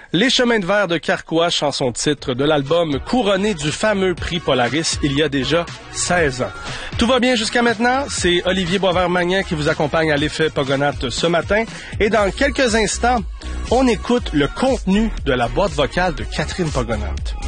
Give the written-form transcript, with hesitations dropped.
Les chemins de verre de Carquois, chanson-titre de l'album couronné du fameux prix Polaris il y a déjà 16 ans. Tout va bien jusqu'à maintenant, c'est Olivier Boisvert-Magnan qui vous accompagne à l'effet Pogonatte ce matin. Et dans quelques instants, on écoute le contenu de la boîte vocale de Catherine Pogonatte.